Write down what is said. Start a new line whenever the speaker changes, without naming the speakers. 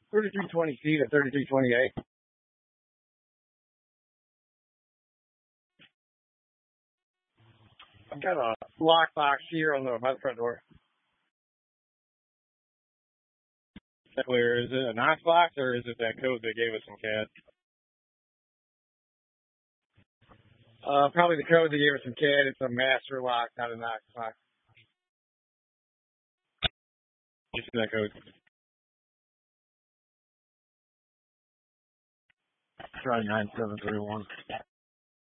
3320C to 3328. I've got a lockbox here on the front door. Clear. Is it a Knox box or is it that code they gave us in CAD? Probably the code they gave us in CAD. It's a master lock, not a Knox box. Just that code. Try 9731.